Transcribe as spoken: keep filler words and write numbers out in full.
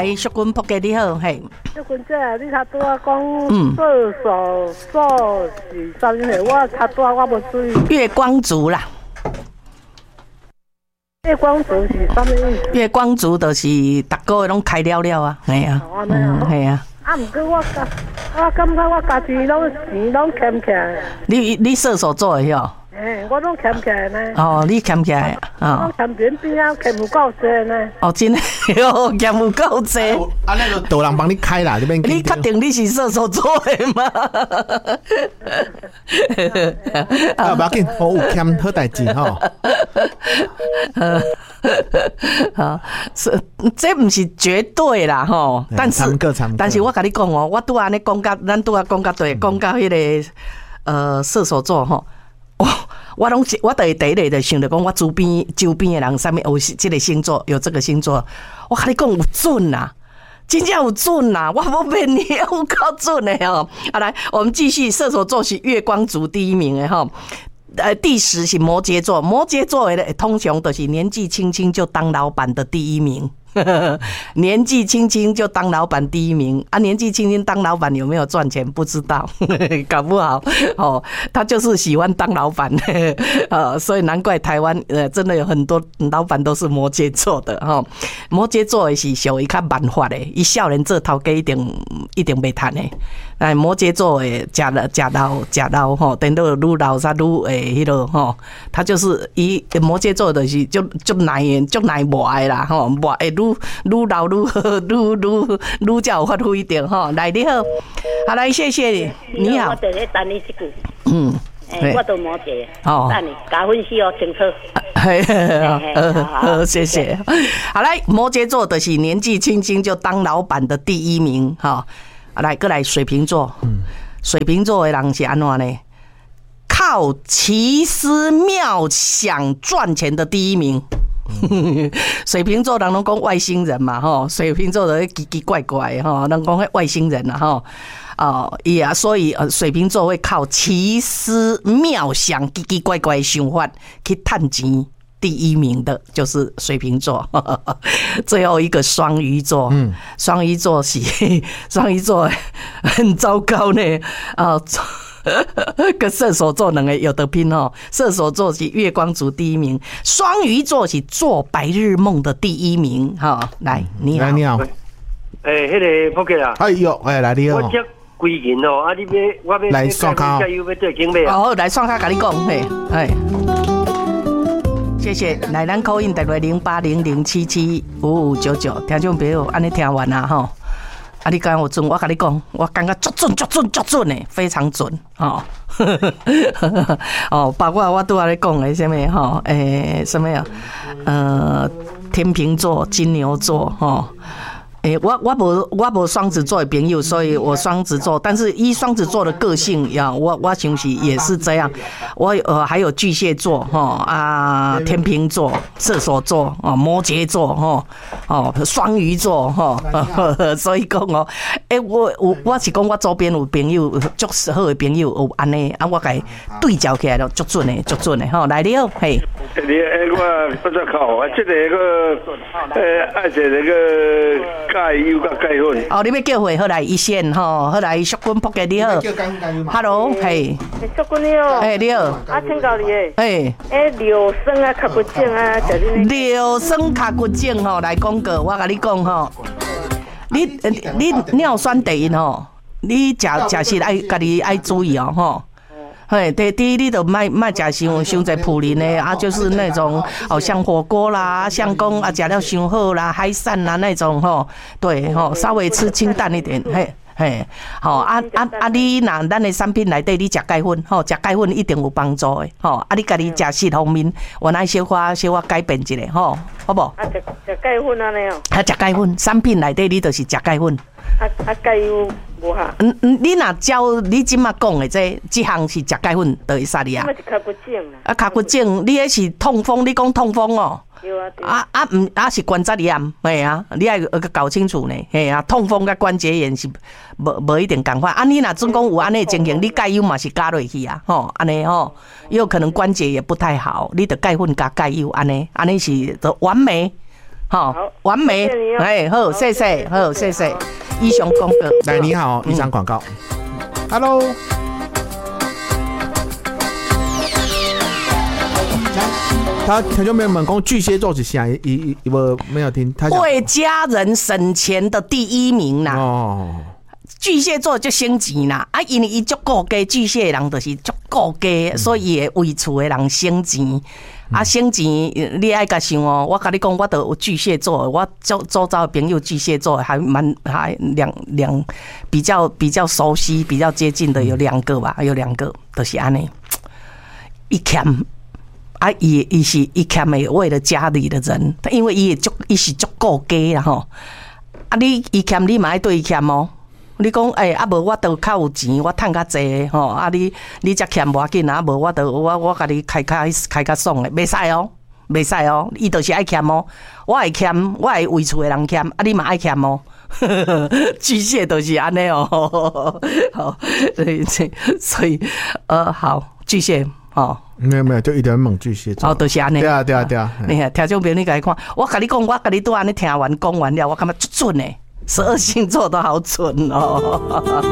来，淑君仆家你好，嘿。 淑君姐，你头拄啊讲射手座是啥物事？我头拄啊我无注意。 月光族啦。 月光族是啥物意思？ 月光族就是逐个月拢开了了啊，系啊，嗯，系啊。 啊，毋过我感我感觉我家己拢钱拢欠起来。你你射手座的哟？ 诶，我拢欠起来呢。 哦，你欠起来啊？我欠边边啊，欠有够济呢。 哦，真的哟，欠有够济。 啊，那个导人帮你开啦，这边。 你确定你是射手座的吗？ 啊，不要紧，我有欠好代志吼。 好，这这不是绝对啦吼，但是但是我跟你讲哦，我拄安尼讲到，咱拄啊讲到对，讲到迄个呃射手座吼。我我拢是，我第第一个就想着讲，我周边周边的人上面有这个星座，有这个星座，我跟你讲有准呐、啊，真正有准呐、啊，我无骗你，有够准的哦。啊，来，我们继续，射手座是月光族第一名的哈。呃，第十是摩羯座，摩羯座的通常都是年纪轻轻就当老板的第一名。年纪轻轻就当老板第一名啊！年纪轻轻当老板有没有赚钱不知道，搞不好哦，他就是喜欢当老板，呃，所以难怪台湾呃真的有很多老板都是摩羯座的哈、哦。摩羯座的是属于较慢发的，伊少年做头家一定一定袂趁的。哎，摩羯座诶，食了食老食老吼，等到愈老才愈诶，迄落吼，他就是伊摩羯座就是就就耐就耐磨诶啦吼，磨诶愈愈老愈好，愈愈愈才有发挥着吼。来你好，好来谢谢你，你好。 我等下等你一句。 嗯。 欸、我都摩羯。哦。等你加分析哦，清楚。 好，好，谢谢。好来，摩羯座的是年纪轻轻就当老板的第一名哈。来，过来水瓶座。嗯，水瓶座的人是安怎呢？靠奇思妙想赚钱的第一名。嗯、水瓶座人拢讲外星人嘛，吼，水瓶座的奇奇怪怪，吼，人讲外星人啊，吼，哦，伊啊，所以呃，水瓶座会靠奇思妙想、奇奇怪怪的想法去赚钱。第一名的就是水瓶座，最后一个双鱼座。嗯，双鱼座是双鱼座很糟糕呢啊，跟射手座两个有得拼哦。射手座是月光族第一名，双鱼座是做白日梦的第一名。哈，来，你好， 你好， 哎，迄个仆客啊， 哎呦，哎，来你好， 我这贵人哦，啊，你要我要来刷卡， 加油要做经费啊， 哦，来刷卡，跟你讲，嘿，哎。谢谢，来咱 call in 电话零八零零七七五五九九，听众朋友安尼听完啦吼，啊你刚有准，我跟你讲，我感觉足准足准足准的，非常准哦。哦，包括我拄仔咧讲的什么吼，诶什么呀？呃，天秤座、金牛座吼。诶、欸，我我无我无双子座的朋友，所以我双子座，但是依双子座的个性呀，我我想是也是这样。我呃还有巨蟹座哈啊，天秤座、射手座啊、摩羯座哈哦、双鱼座哈，所以讲哦，诶、欸，我我我是讲我周边有朋友足好的朋友有安尼啊，我甲对照起来就足准的，足准的吼。来你好，嘿。 你诶，我我再考啊，这个个诶，爱是那个。介油甲介粉哦，你要叫回好来一线吼，好来淑君仆家你好 ，Hello， 嘿， 淑君你好， 哎你好， 啊请教你诶， 哎， 诶柳生啊，脚骨症啊，就你柳生脚骨症吼，来讲个，我甲你讲吼，你你尿酸低因吼，你食食食爱家己爱注意哦吼。嘿，第第一你都卖卖食伤伤在普林的啊，就是那种哦，像火锅啦，像讲啊，食了伤好啦，海产啦那种吼，对吼，稍微吃清淡一点，嘿。嘿，吼啊啊啊！你若咱的产品内底你食钙粉，吼，食钙粉一定有帮助的，吼啊！你家己食四方面，我来小可小可改变一下，吼，好不？啊， 食食钙粉安尼哦。 啊，食钙粉，产品内底你就是食钙粉。 啊啊，钙油无哈？ 嗯嗯，你若照你即马讲的这这项是食钙粉，就会使你啊。 我是脚骨症啦。 啊，脚骨症，你迄是痛风，你讲痛风哦。啊啊唔啊是关节炎，嘿啊，你爱搞清楚呢，嘿啊，痛风甲关节炎是无无一定共款。啊，你若总讲有安尼情形，你钙油嘛是加落去啊，吼，安尼吼，也有可能关节也不太好，你得钙粉加钙油安尼，安尼是就完美， 好，完美，哎，好，谢谢，好，谢谢。以上广告。 来，你好，以上广告。Hello。他听众朋友们讲巨蟹座是啥？一一我没有听。他为家人省钱的第一名啦。哦。巨蟹座就省钱啦，啊，因为伊足顾家，巨蟹人就是足顾家，所以会为厝的人省钱。啊，省钱你爱甲想哦，我甲你讲，我都有巨蟹座，我周周遭的朋友巨蟹座还蛮还两两比较比较熟悉、比较接近的有两个吧，有两个都、就是安尼。一欠啊，伊伊是一欠的为了家里的人，因为伊也足伊是足顾家啦吼。啊，你伊欠你嘛爱对伊欠哦。你讲诶，啊无我都较有钱，我趁较济吼。啊你你才欠无要紧啊，无我都我我甲你开开开较爽诶，袂使哦，袂使哦，伊就是爱欠哦。我会欠，我会为厝诶人欠，啊你嘛爱欠哦。巨蟹都是安尼哦，好，所以所以呃好，巨蟹哦。 没有没有，就一点猛巨蟹座。 哦，都、就是安尼。 对啊对啊对啊。 你看，听众朋友你甲伊看，我甲你讲，我甲你拄安尼听完讲完了，我感觉足准诶。十二星座都好准哦。